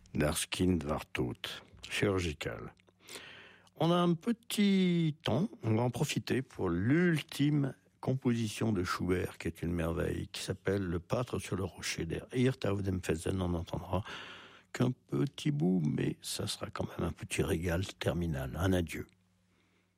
d'Arskind Wartout, chirurgical. On a un petit temps, on va en profiter pour l'ultime composition de Schubert, qui est une merveille, qui s'appelle Le Pâtre sur le rocher. Der Hirt auf dem Felsen. On n'entendra qu'un petit bout, mais ça sera quand même un petit régal terminal. Un adieu.